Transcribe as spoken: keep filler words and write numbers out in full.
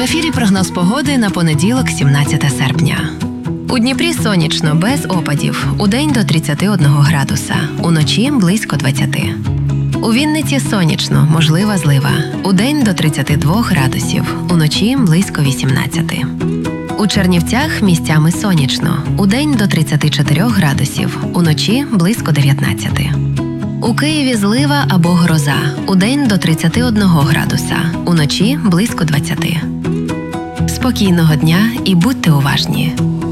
ефірі прогноз погоди на понеділок, сімнадцяте серпня. У Дніпрі сонячно, без опадів. Удень до тридцяти одного градуса, уночі близько двадцяти. У Вінниці сонячно, можлива злива. Удень до тридцяти двох градусів, уночі близько вісімнадцяти. У Чернівцях місцями сонячно. Удень до тридцяти чотирьох градусів, уночі близько дев'ятнадцяти. У Києві злива або гроза. Удень до тридцяти одного градуса, уночі близько двадцяти. Спокійного дня і будьте уважні!